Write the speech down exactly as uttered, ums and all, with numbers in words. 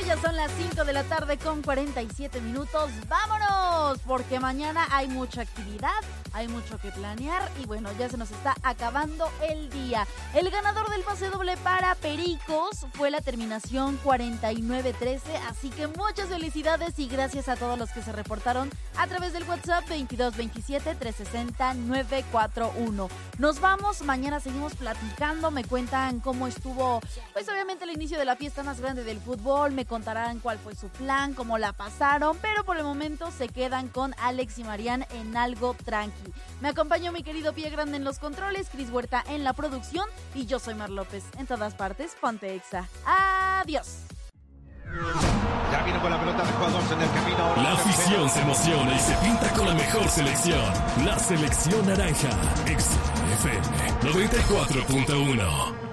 ya son las cinco de la tarde con cuarenta y siete minutos. ¡Vámonos! Porque mañana hay mucha actividad, hay mucho que planear y bueno, ya se nos está acabando el día. El ganador del pase doble para Pericos fue la terminación cuarenta y nueve trece, así que muchas felicidades y gracias a todos los que se reportaron a través del WhatsApp veintidós veintisiete trescientos sesenta novecientos cuarenta y uno. Nos vamos, mañana seguimos platicando, me cuentan cómo estuvo, pues obviamente el inicio de la fiesta más grande del fútbol, me contarán cuál fue su plan, cómo la pasaron, pero por el momento se quedan con Alex y Marian en algo tranqui. Me acompañó mi querido Pie Grande en los controles, Cris Huerta en la producción y yo soy Mar López. En todas partes, ponte Exa. ¡Adiós! Ya viene con la pelota de jugadores en el camino. La afición se emociona y se pinta con la mejor selección. La selección naranja. Exa F M noventa y cuatro punto uno.